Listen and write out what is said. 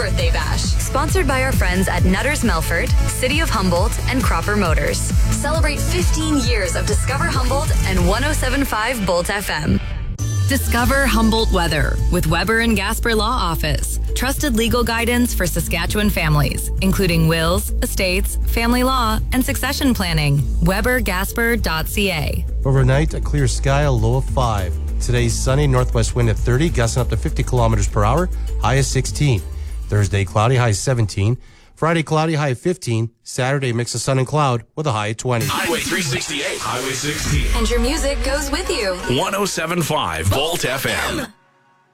Birthday Bash. Sponsored by our friends at Nutters Melford, City of Humboldt, and Cropper Motors. Celebrate 15 years of Discover Humboldt and 107.5 Bolt FM. Discover Humboldt Weather with Weber and Gasper Law Office. Trusted legal guidance for Saskatchewan families, including wills, estates, family law, and succession planning. WeberGasper.ca. Overnight, a clear sky, a low of 5. Today's sunny, northwest wind at 30, gusting up to 50 kilometers per hour, high of 16. Thursday, cloudy, high of 17. Friday, cloudy, high of 15. Saturday, mix of sun and cloud with a high of 20. Highway 368, Highway 16. And your music goes with you. 107.5 Volt FM.